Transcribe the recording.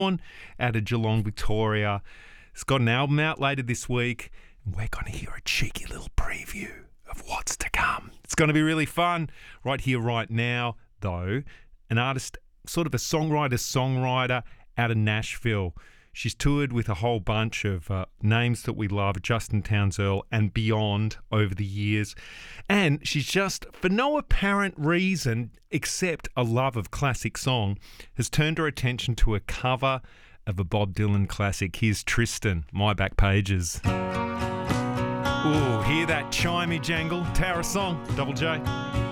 out of Geelong, Victoria. It's got an album out later this week. And we're going to hear a cheeky little preview of what's to come. It's going to be really fun. Right here, right now, though, an artist, sort of a songwriter out of Nashville. She's toured with a whole bunch of names that we love, Justin Townes-Earle and beyond over the years. And she's just, for no apparent reason except a love of classic song, has turned her attention to a cover of a Bob Dylan classic. Here's Tristan, My Back Pages. Ooh, hear that chimey jangle? Tower of Song, Double J.